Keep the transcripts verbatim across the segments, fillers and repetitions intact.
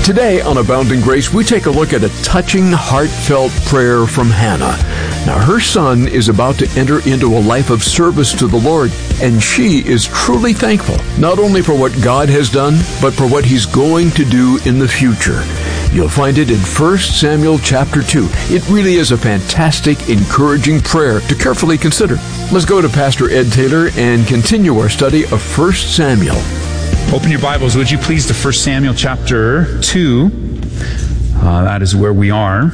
Today on Abounding Grace, we take a look at a touching, heartfelt prayer from Hannah. Now, her son is about to enter into a life of service to the Lord, and she is truly thankful, not only for what God has done, but for what He's going to do in the future. You'll find it in First Samuel chapter two. It really is a fantastic, encouraging prayer to carefully consider. Let's go to Pastor Ed Taylor and continue our study of First Samuel. Open your Bibles, would you please, to First Samuel chapter two. Uh, that is where we are.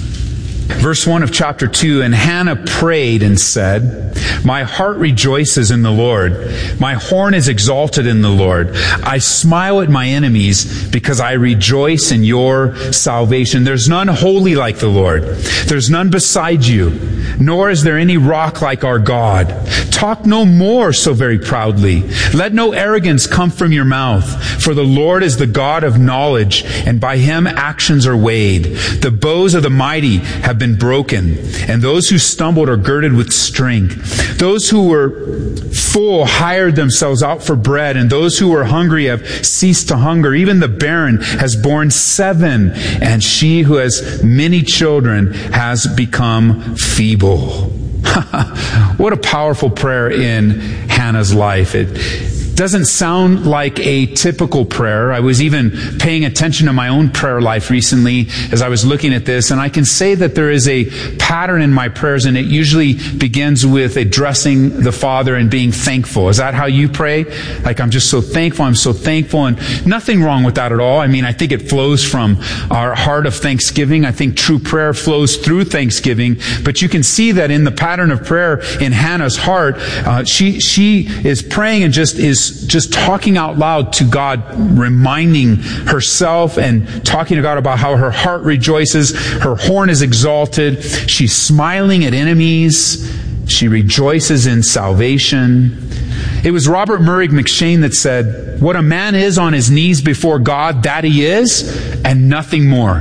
Verse one of chapter two, and Hannah prayed and said, "My heart rejoices in the Lord. My horn is exalted in the Lord. I smile at my enemies because I rejoice in your salvation. There's none holy like the Lord. There's none beside you, nor is there any rock like our God. Talk no more so very proudly. Let no arrogance come from your mouth. For the Lord is the God of knowledge, and by Him actions are weighed. The bows of the mighty have been broken, and those who stumbled are girded with strength. Those who were full hired themselves out for bread, and those who were hungry have ceased to hunger. Even the barren has borne seven, and she who has many children has become feeble." What a powerful prayer in Hannah's life. It doesn't sound like a typical prayer. I was even paying attention to my own prayer life recently as I was looking at this, and I can say that there is a pattern in my prayers, and it usually begins with addressing the Father and being thankful. Is that how you pray? Like, I'm just so thankful, I'm so thankful, and nothing wrong with that at all. I mean, I think it flows from our heart of thanksgiving. I think true prayer flows through thanksgiving, but you can see that in the pattern of prayer in Hannah's heart, uh, she she is praying and just is just talking out loud to God, reminding herself and talking to God about how her heart rejoices, her horn is exalted, she's smiling at enemies, she rejoices in salvation. It was Robert Murray McShane that said, "What a man is on his knees before God, that he is, and nothing more."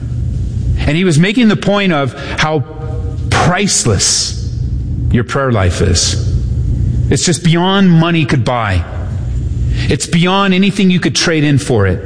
And he was making the point of how priceless your prayer life is. It's just beyond money could buy. It's beyond anything you could trade in for it.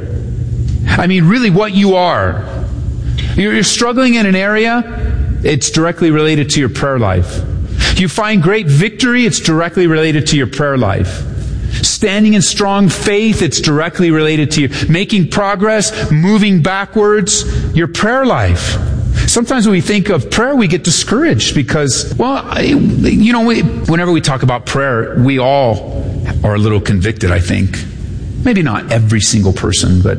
I mean, really what you are. You're struggling in an area, it's directly related to your prayer life. You find great victory, it's directly related to your prayer life. Standing in strong faith, it's directly related to you. Making progress, moving backwards, your prayer life. Sometimes when we think of prayer, we get discouraged because, well, you know, we, whenever we talk about prayer, we all are a little convicted, I think. Maybe not every single person, but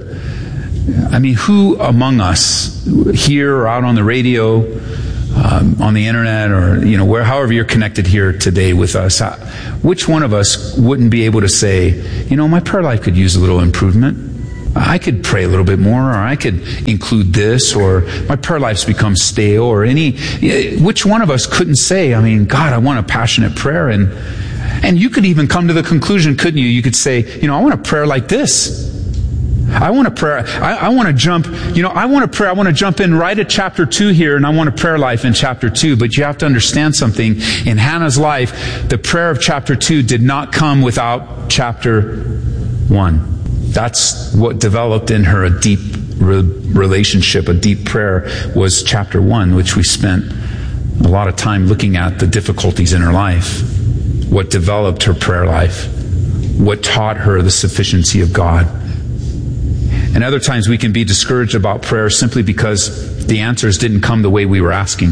I mean, who among us here or out on the radio, um, on the internet, or, you know, where, however you're connected here today with us, which one of us wouldn't be able to say, you know, my prayer life could use a little improvement? I could pray a little bit more, or I could include this, or my prayer life's become stale, or any, which one of us couldn't say, I mean, God, I want a passionate prayer, and and you could even come to the conclusion, couldn't you? You could say, you know, I want a prayer like this. I want a prayer, I, I want to jump, you know, I want a prayer, I want to jump in right at chapter two here, and I want a prayer life in chapter two, but you have to understand something. In Hannah's life, the prayer of chapter two did not come without chapter one. That's what developed in her a deep re- relationship, a deep prayer, was chapter one, which we spent a lot of time looking at the difficulties in her life, what developed her prayer life, what taught her the sufficiency of God. And other times we can be discouraged about prayer simply because the answers didn't come the way we were asking.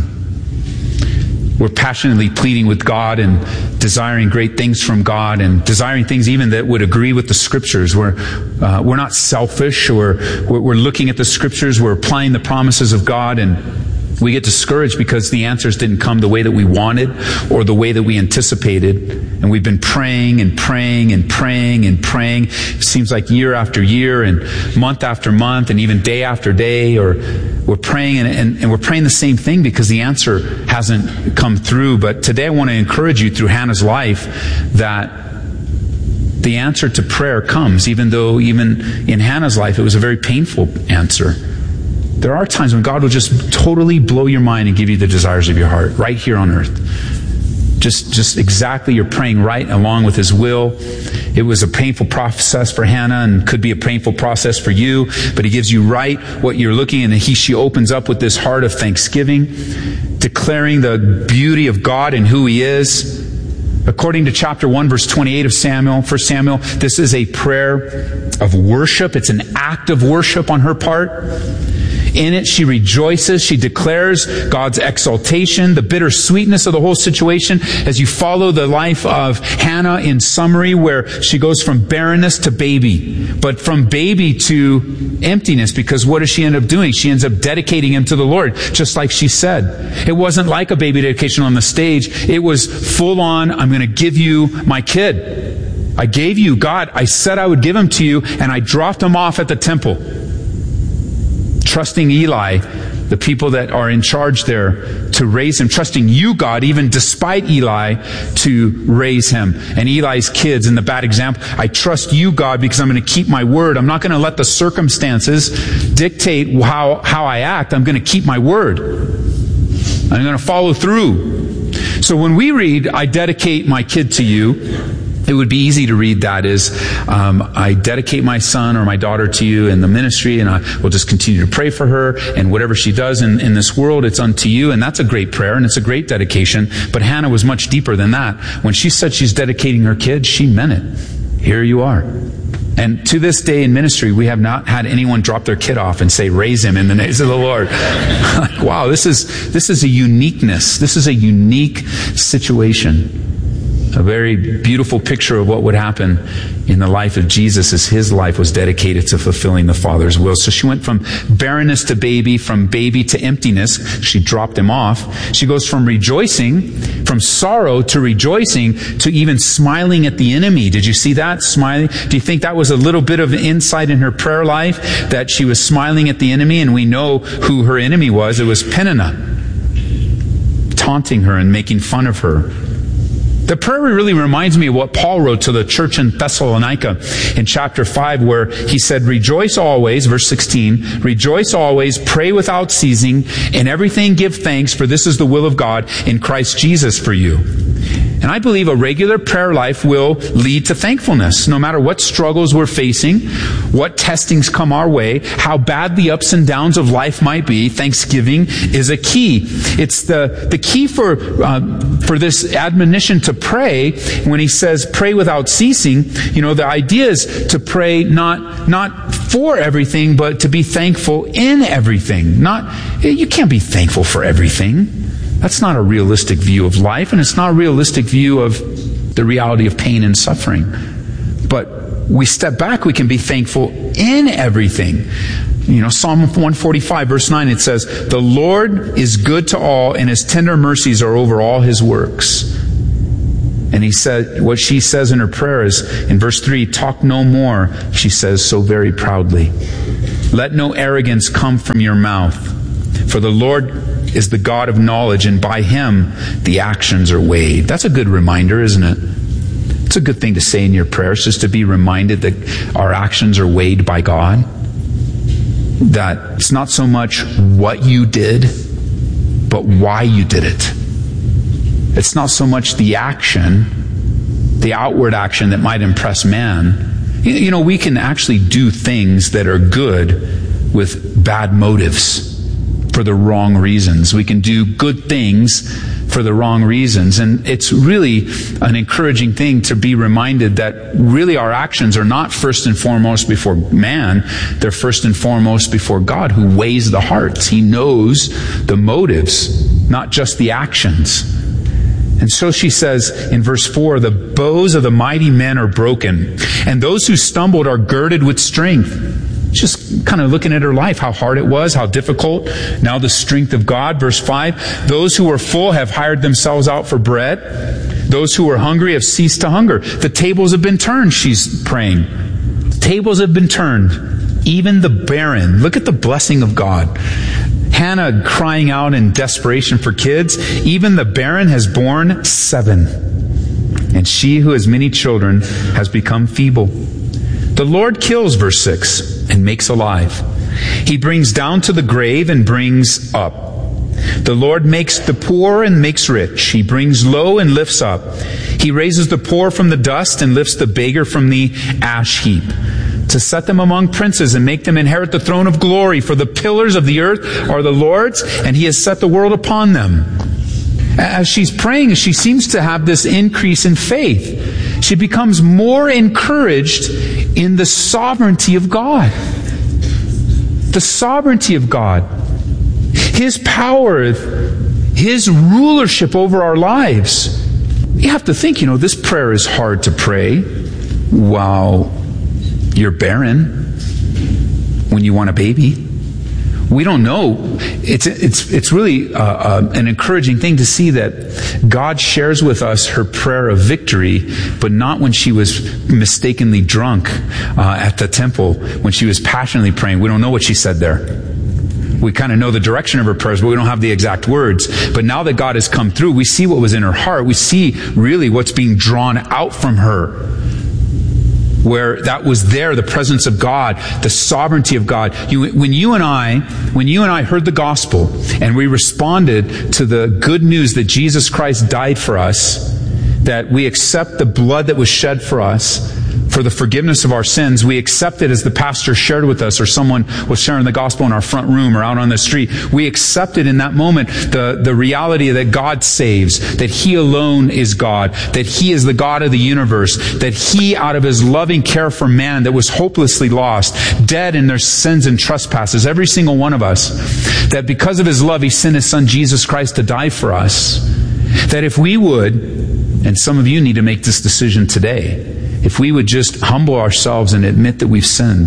We're passionately pleading with God and desiring great things from God and desiring things even that would agree with the Scriptures. We're, uh, we're not selfish, or we're, we're looking at the Scriptures, we're applying the promises of God, and we get discouraged because the answers didn't come the way that we wanted or the way that we anticipated. And we've been praying and praying and praying and praying. It seems like year after year and month after month and even day after day, or we're praying and, and, and we're praying the same thing because the answer hasn't come through. But today I want to encourage you through Hannah's life that the answer to prayer comes, even though even in Hannah's life it was a very painful answer. There are times when God will just totally blow your mind and give you the desires of your heart right here on earth. Just, just exactly, you're praying right along with His will. It was a painful process for Hannah and could be a painful process for you, but he gives you right what you're looking at, and he, she opens up with this heart of thanksgiving, declaring the beauty of God and who he is. According to chapter one, verse twenty-eight of Samuel, First Samuel, this is a prayer of worship. It's an act of worship on her part. In it, she rejoices. She declares God's exaltation, the bittersweetness of the whole situation as you follow the life of Hannah in summary, where she goes from barrenness to baby, but from baby to emptiness, because what does she end up doing? She ends up dedicating him to the Lord, just like she said. It wasn't like a baby dedication on the stage. It was full on, I'm going to give you my kid. I gave you, God, I said I would give him to you, and I dropped him off at the temple. Trusting Eli, the people that are in charge there, to raise him. Trusting you, God, even despite Eli, to raise him. And Eli's kids, in the bad example, I trust you, God, because I'm going to keep my word. I'm not going to let the circumstances dictate how, how I act. I'm going to keep my word. I'm going to follow through. So when we read, I dedicate my kid to you, it would be easy to read that as, um, I dedicate my son or my daughter to you in the ministry, and I will just continue to pray for her, and whatever she does in, in this world, it's unto you. And that's a great prayer, and it's a great dedication. But Hannah was much deeper than that. When she said she's dedicating her kid, she meant it. Here you are. And to this day in ministry, we have not had anyone drop their kid off and say, raise him in the name of the Lord. Like, wow, this is, this is a uniqueness. This is a unique situation. A very beautiful picture of what would happen in the life of Jesus as his life was dedicated to fulfilling the Father's will. So she went from barrenness to baby, from baby to emptiness. She dropped him off. She goes from rejoicing, from sorrow to rejoicing, to even smiling at the enemy. Did you see that? Smiling. Do you think that was a little bit of insight in her prayer life, that she was smiling at the enemy? And we know who her enemy was. It was Peninnah, taunting her and making fun of her. The prayer really reminds me of what Paul wrote to the church in Thessalonica in chapter five, where he said, rejoice always, verse sixteen, rejoice always, pray without ceasing, in everything give thanks, for this is the will of God in Christ Jesus for you. And I believe a regular prayer life will lead to thankfulness. No matter what struggles we're facing, what testings come our way, how bad the ups and downs of life might be, thanksgiving is a key. It's the, the key for, uh, for this admonition to pray. When he says pray without ceasing, you know, the idea is to pray not, not for everything, but to be thankful in everything. Not, you can't be thankful for everything. That's not a realistic view of life, and it's not a realistic view of the reality of pain and suffering. But we step back, we can be thankful in everything. You know, Psalm one forty-five, verse nine, it says, the Lord is good to all, and his tender mercies are over all his works. And he said, what she says in her prayer is, in verse three, talk no more, she says so very proudly. Let no arrogance come from your mouth, for the Lord is the God of knowledge, and by him the actions are weighed. That's a good reminder, isn't it? It's a good thing to say in your prayers, just to be reminded that our actions are weighed by God. That it's not so much what you did, but why you did it. It's not so much the action, the outward action that might impress man. You know, we can actually do things that are good with bad motives, for the wrong reasons. We can do good things for the wrong reasons. And it's really an encouraging thing to be reminded that really our actions are not first and foremost before man. They're first and foremost before God, who weighs the hearts. He knows the motives, not just the actions. And so she says in verse four, the bows of the mighty men are broken, and those who stumbled are girded with strength. Just kind of looking at her life, how hard it was, how difficult. Now the strength of God. Verse five, those who were full have hired themselves out for bread. Those who were hungry have ceased to hunger. The tables have been turned, she's praying. The tables have been turned. Even the barren. Look at the blessing of God. Hannah crying out in desperation for kids. Even the barren has borne seven. And she who has many children has become feeble. The Lord kills, verse six, and makes alive. He brings down to the grave and brings up. The Lord makes the poor and makes rich. He brings low and lifts up. He raises the poor from the dust and lifts the beggar from the ash heap, to set them among princes and make them inherit the throne of glory. For the pillars of the earth are the Lord's, and He has set the world upon them. As she's praying, she seems to have this increase in faith. She becomes more encouraged in the sovereignty of God. The sovereignty of God. His power, His rulership over our lives. You have to think, you know, this prayer is hard to pray while you're barren, when you want a baby. We don't know. It's it's it's really uh, uh, an encouraging thing to see that God shares with us her prayer of victory, but not when she was mistakenly drunk uh, at the temple, when she was passionately praying. We don't know what she said there. We kind of know the direction of her prayers, but we don't have the exact words. But now that God has come through, we see what was in her heart. We see really what's being drawn out from her. Where that was there, the presence of God, the sovereignty of God. You, when you and I, when you and I heard the gospel and we responded to the good news that Jesus Christ died for us, that we accept the blood that was shed for us, for the forgiveness of our sins, we accept it as the pastor shared with us, or someone was sharing the gospel in our front room or out on the street. We accepted in that moment the, the reality that God saves, that He alone is God, that He is the God of the universe, that He, out of His loving care for man that was hopelessly lost, dead in their sins and trespasses, every single one of us, that because of His love, He sent His Son Jesus Christ to die for us. That if we would, and some of you need to make this decision today, if we would just humble ourselves and admit that we've sinned,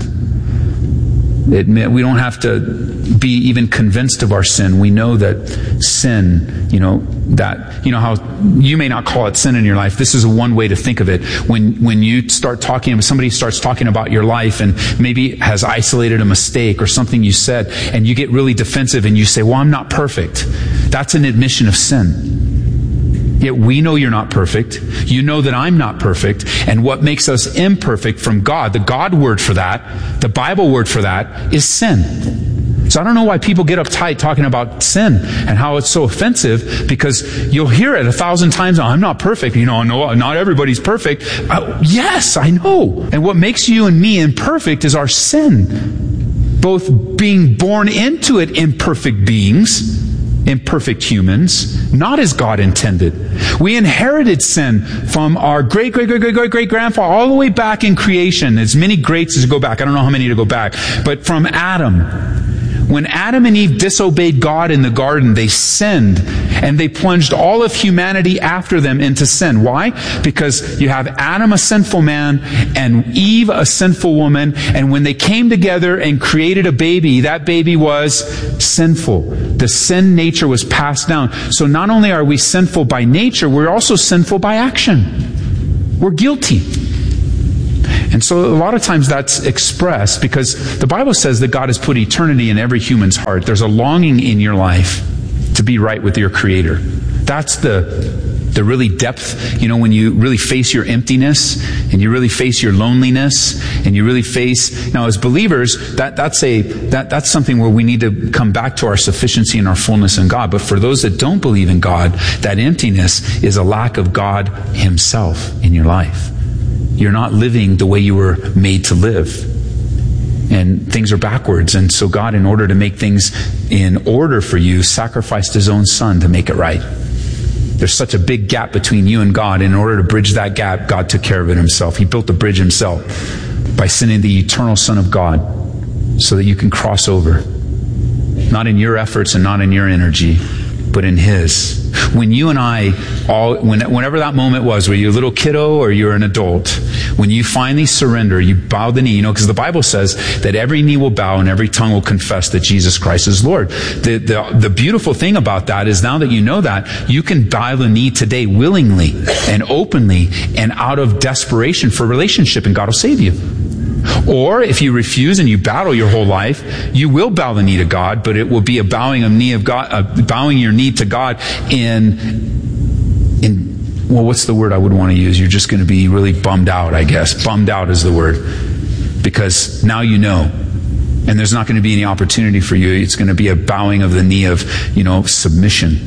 admit we don't have to be even convinced of our sin. We know that sin, you know, that, you know how you may not call it sin in your life. This is one way to think of it. When, when you start talking, when somebody starts talking about your life and maybe has isolated a mistake or something you said, and you get really defensive and you say, well, I'm not perfect. That's an admission of sin. Yet we know you're not perfect. You know that I'm not perfect. And what makes us imperfect from God, the God word for that, the Bible word for that, is sin. So I don't know why people get uptight talking about sin and how it's so offensive, because you'll hear it a thousand times. Oh, I'm not perfect. You know, no, not everybody's perfect. Uh, yes, I know. And what makes you and me imperfect is our sin. Both being born into it imperfect beings, imperfect humans, not as God intended. We inherited sin from our great, great, great, great, great, great grandfather all the way back in creation. As many greats as go back. I don't know how many to go back. But from Adam. When Adam and Eve disobeyed God in the garden, they sinned, and they plunged all of humanity after them into sin. Why? Because you have Adam, a sinful man, and Eve, a sinful woman, and when they came together and created a baby, that baby was sinful. The sin nature was passed down. So not only are we sinful by nature, we're also sinful by action. We're guilty. And so a lot of times that's expressed because the Bible says that God has put eternity in every human's heart. There's a longing in your life to be right with your Creator. That's the the really depth, you know, when you really face your emptiness and you really face your loneliness and you really face, now as believers, that that's a that that's something where we need to come back to our sufficiency and our fullness in God. But for those that don't believe in God, that emptiness is a lack of God Himself in your life. You're not living the way you were made to live. And things are backwards. And so God, in order to make things in order for you, sacrificed His own Son to make it right. There's such a big gap between you and God. And in order to bridge that gap, God took care of it Himself. He built the bridge Himself by sending the eternal Son of God so that you can cross over. Not in your efforts and not in your energy, but in His. When you and I, all, when, whenever that moment was, were you a little kiddo or you're an adult, when you finally surrender, you bow the knee, you know, because the Bible says that every knee will bow and every tongue will confess that Jesus Christ is Lord. The, the, the beautiful thing about that is now that you know that, you can bow the knee today willingly and openly and out of desperation for relationship, and God will save you. Or if you refuse and you battle your whole life, you will bow the knee to God, but it will be a bowing of knee of God, uh, bowing your knee to God in, in, well, what's the word I would want to use? You're just going to be really bummed out, I guess. Bummed out is the word. Because now you know. And there's not going to be any opportunity for you. It's going to be a bowing of the knee of, you know, submission.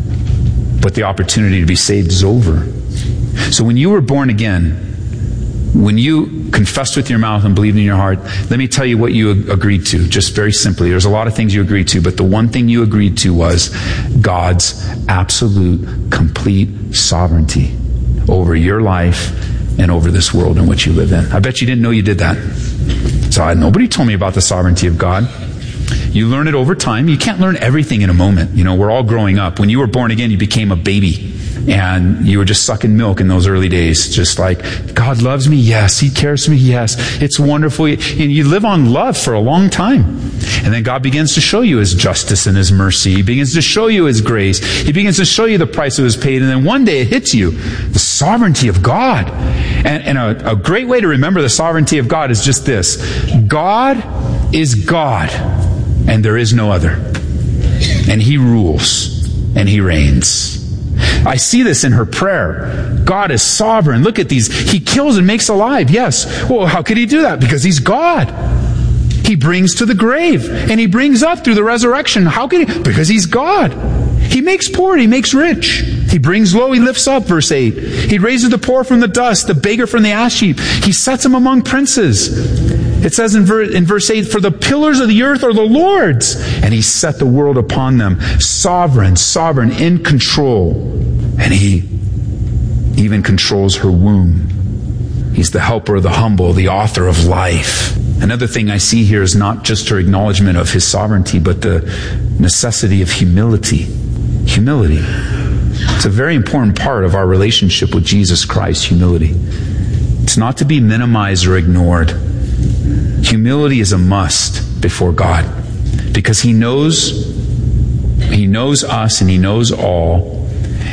But the opportunity to be saved is over. So when you were born again, when you confessed with your mouth and believed in your heart, let me tell you what you agreed to, just very simply. There's a lot of things you agreed to, but the one thing you agreed to was God's absolute, complete sovereignty over your life and over this world in which you live in. I bet you didn't know you did that. So I, nobody told me about the sovereignty of God. You learn it over time. You can't learn everything in a moment. You know, we're all growing up. When you were born again, you became a baby. And you were just sucking milk in those early days. Just like, God loves me? Yes. He cares for me? Yes. It's wonderful. And you live on love for a long time. And then God begins to show you His justice and His mercy. He begins to show you His grace. He begins to show you the price that was paid. And then one day it hits you. The sovereignty of God. And, and a, a great way to remember the sovereignty of God is just this. God is God. And there is no other. And He rules. And He reigns. I see this in her prayer. God is sovereign. Look at these. He kills and makes alive. Yes. Well, how could He do that? Because He's God. He brings to the grave. And He brings up through the resurrection. How can He? Because He's God. He makes poor. He makes rich. He brings low. He lifts up. Verse eight. He raises the poor from the dust, the beggar from the ash heap. He sets him among princes. It says in, ver- in verse eight, for the pillars of the earth are the Lord's, and He set the world upon them. Sovereign, sovereign, in control. And He even controls her womb. He's the helper of the humble, the author of life. Another thing I see here is not just her acknowledgement of His sovereignty, but the necessity of humility. Humility. It's a very important part of our relationship with Jesus Christ, humility. It's not to be minimized or ignored. Humility is a must before God, because He knows, He knows us and He knows all,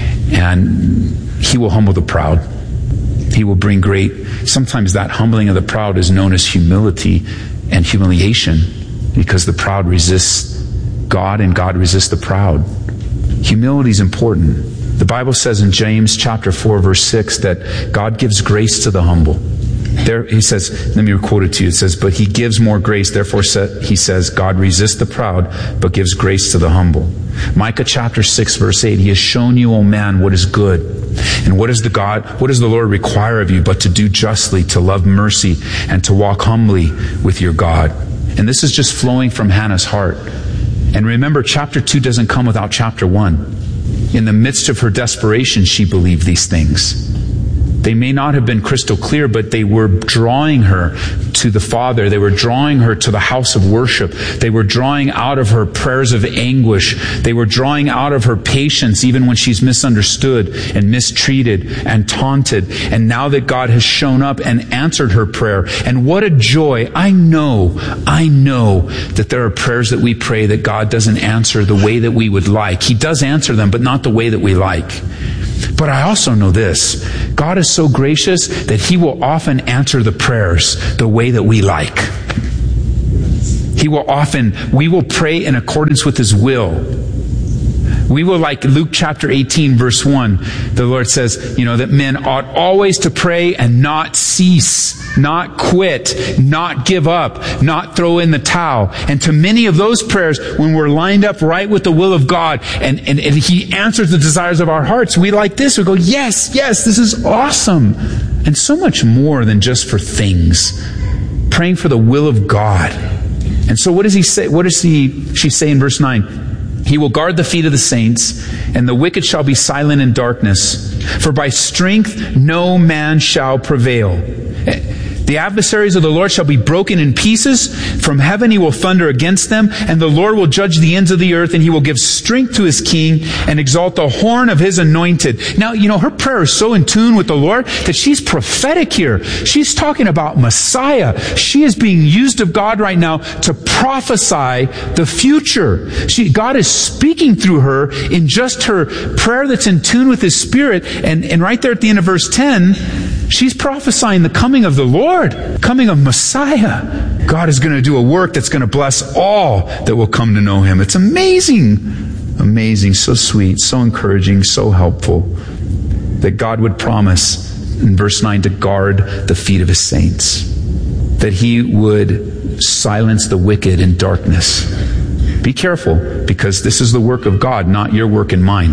and He will humble the proud. He will bring great, sometimes that humbling of the proud is known as humility and humiliation, because the proud resists God and God resists the proud. Humility is important. The Bible says in James chapter four verse six that God gives grace to the humble. There, he says, let me quote it to you. It says, but He gives more grace. Therefore, He says, God resists the proud, but gives grace to the humble. Micah chapter six, verse eight, He has shown you, O man, what is good. And what is the God, what does the Lord require of you but to do justly, to love mercy, and to walk humbly with your God? And this is just flowing from Hannah's heart. And remember, chapter two doesn't come without chapter one. In the midst of her desperation, she believed these things. They may not have been crystal clear, but they were drawing her to the Father. They were drawing her to the house of worship. They were drawing out of her prayers of anguish. They were drawing out of her patience, even when she's misunderstood and mistreated and taunted. And now that God has shown up and answered her prayer, and what a joy. I know, I know that there are prayers that we pray that God doesn't answer the way that we would like. He does answer them, but not the way that we like. But I also know this. God is so gracious that He will often answer the prayers the way that we like. He will often, we will pray in accordance with His will. We will, like Luke chapter eighteen, verse one, the Lord says, you know, that men ought always to pray and not cease, not quit, not give up, not throw in the towel. And to many of those prayers, when we're lined up right with the will of God and, and, and He answers the desires of our hearts, we like this. We go, yes, yes, this is awesome. And so much more than just for things. Praying for the will of God. And so what does he say? What does he, she say in verse nine? He will guard the feet of the saints, and the wicked shall be silent in darkness. For by strength no man shall prevail. The adversaries of the Lord shall be broken in pieces. From heaven He will thunder against them, and the Lord will judge the ends of the earth, and He will give strength to His king and exalt the horn of His anointed. Now, you know, her prayer is so in tune with the Lord that she's prophetic here. She's talking about Messiah. She is being used of God right now to prophesy the future. She, God is speaking through her in just her prayer that's in tune with His Spirit. And, and right there at the end of verse ten, she's prophesying the coming of the Lord, coming of Messiah. God is going to do a work that's going to bless all that will come to know Him. It's amazing. Amazing. So sweet, so encouraging, so helpful that God would promise in verse nine to guard the feet of His saints. That He would silence the wicked in darkness. Be careful, because this is the work of God, not your work and mine.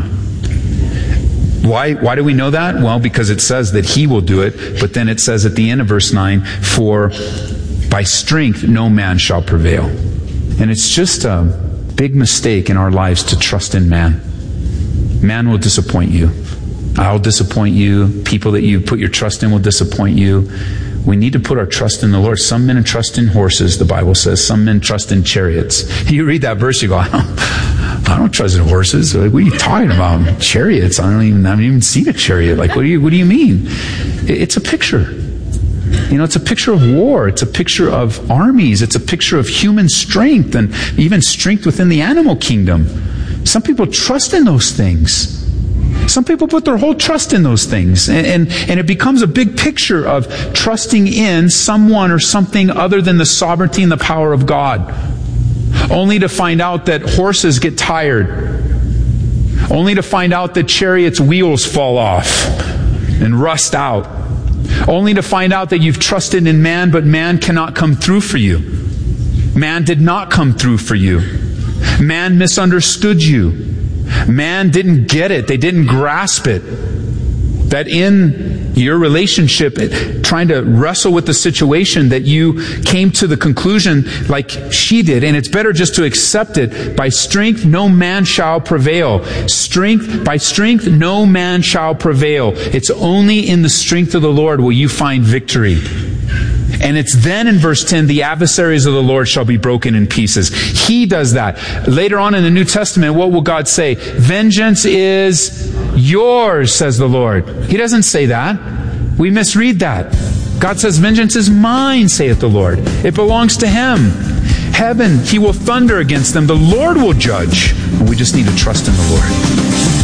Why, why do we know that? Well, because it says that He will do it, but then it says at the end of verse nine, for by strength no man shall prevail. And it's just a big mistake in our lives to trust in man. Man will disappoint you. I'll disappoint you. People that you put your trust in will disappoint you. We need to put our trust in the Lord. Some men trust in horses, the Bible says. Some men trust in chariots. You read that verse, you go, I don't, I don't trust in horses. Like, what are you talking about? Chariots? I don't even, I haven't even seen a chariot. Like, what do you, what do you mean? It's a picture. You know, it's a picture of war. It's a picture of armies. It's a picture of human strength and even strength within the animal kingdom. Some people trust in those things. Some people put their whole trust in those things. And, and, and it becomes a big picture of trusting in someone or something other than the sovereignty and the power of God. Only to find out that horses get tired. Only to find out that chariots' wheels fall off and rust out. Only to find out that you've trusted in man, but man cannot come through for you. Man did not come through for you. Man misunderstood you. Man didn't get it. They didn't grasp it. That in your relationship, trying to wrestle with the situation, that you came to the conclusion like she did, and it's better just to accept it. By strength no man shall prevail. Strength, by strength no man shall prevail. It's only in the strength of the Lord will you find victory. And it's then in verse ten, the adversaries of the Lord shall be broken in pieces. He does that. Later on in the New Testament, what will God say? Vengeance is yours, says the Lord. He doesn't say that. We misread that. God says, vengeance is mine, saith the Lord. It belongs to Him. Heaven, He will thunder against them. The Lord will judge. And we just need to trust in the Lord.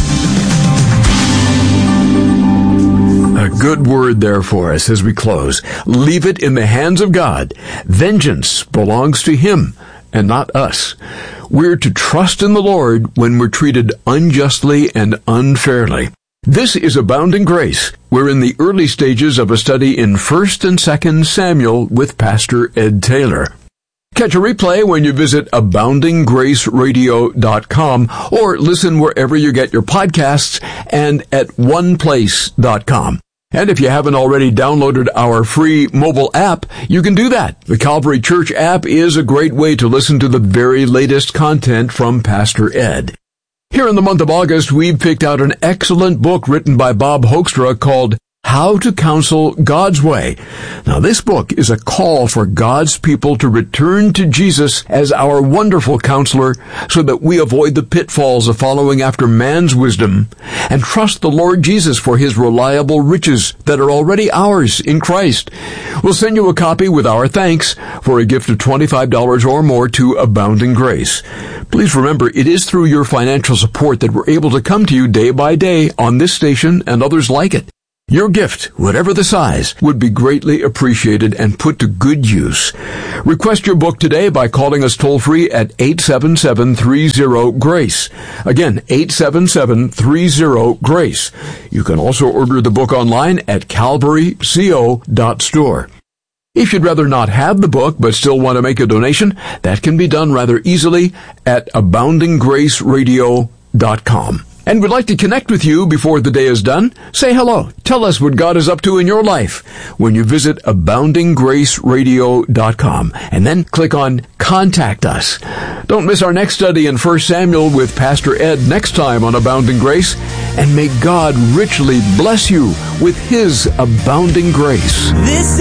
A good word there for us as we close. Leave it in the hands of God. Vengeance belongs to Him and not us. We're to trust in the Lord when we're treated unjustly and unfairly. This is Abounding Grace. We're in the early stages of a study in First and Second Samuel with Pastor Ed Taylor. Catch a replay when you visit abounding grace radio dot com or listen wherever you get your podcasts and at one place dot com. And if you haven't already downloaded our free mobile app, you can do that. The Calvary Church app is a great way to listen to the very latest content from Pastor Ed. Here in the month of August, we've picked out an excellent book written by Bob Hoekstra called How to Counsel God's Way. Now, this book is a call for God's people to return to Jesus as our wonderful counselor so that we avoid the pitfalls of following after man's wisdom and trust the Lord Jesus for His reliable riches that are already ours in Christ. We'll send you a copy with our thanks for a gift of twenty-five dollars or more to Abounding Grace. Please remember, it is through your financial support that we're able to come to you day by day on this station and others like it. Your gift, whatever the size, would be greatly appreciated and put to good use. Request your book today by calling us toll-free at eight seven seven, three zero, GRACE. Again, eight seven seven, three zero, GRACE. You can also order the book online at calvary co dot store. If you'd rather not have the book but still want to make a donation, that can be done rather easily at abounding grace radio dot com. And we'd like to connect with you before the day is done. Say hello. Tell us what God is up to in your life when you visit abounding grace radio dot com. And then click on Contact Us. Don't miss our next study in First Samuel with Pastor Ed next time on Abounding Grace. And may God richly bless you with His abounding grace. This